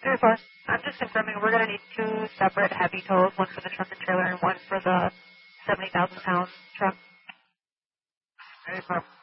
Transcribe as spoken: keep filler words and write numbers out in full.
Very far. I'm just confirming we're going to need two separate heavy tows, one for the truck and trailer and one for the seventy thousand pound truck. Very far.